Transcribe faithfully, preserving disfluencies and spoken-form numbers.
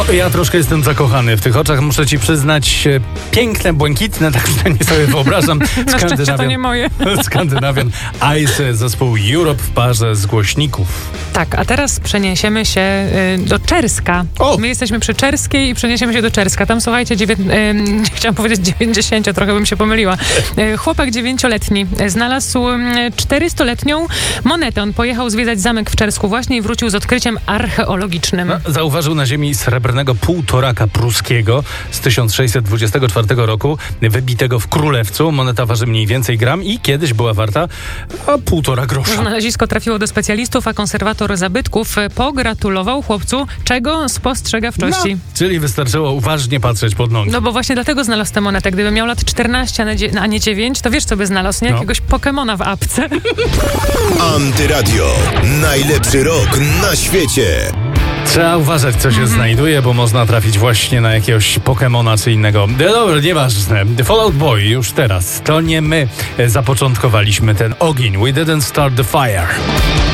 No, ja troszkę jestem zakochany w tych oczach, muszę ci przyznać, piękne, błękitne, tak przynajmniej sobie wyobrażam. Na szczęście to nie moje. Skandynawian Ice, zespół Europe w parze z Głośników. Tak, a teraz przeniesiemy się y, do Czerska. O! My jesteśmy przy Czerskiej i przeniesiemy się do Czerska. Tam, słuchajcie, dziewię... y, chciałam powiedzieć dziewięćdziesięcio, trochę bym się pomyliła. Y, chłopak dziewięcioletni znalazł czterystoletnią monetę. On pojechał zwiedzać zamek w Czersku właśnie i wrócił z odkryciem archeologicznym. No, zauważył na ziemi srebrnego półtoraka pruskiego z tysiąc sześćset dwudziestego czwartego roku, wybitego w Królewcu. Moneta waży mniej więcej gram i kiedyś była warta a półtora grosza. Znalezisko trafiło do specjalistów, a konserwator zabytków pogratulował chłopcu czego? Spostrzegawczości. No, czyli wystarczyło uważnie patrzeć pod nogi. No bo właśnie dlatego znalazł tę monetę. Gdyby miał lat czternaście, a nie dziewięć, to wiesz, co by znalazł, nie? No. Jakiegoś Pokemona w apce. Antyradio. Najlepszy rok na świecie. Trzeba uważać, co się mm-hmm. znajduje, bo można trafić właśnie na jakiegoś Pokemona czy innego. No dobra, nieważne. The Fall Out Boy już teraz. To nie my zapoczątkowaliśmy ten ogień. We didn't start the fire.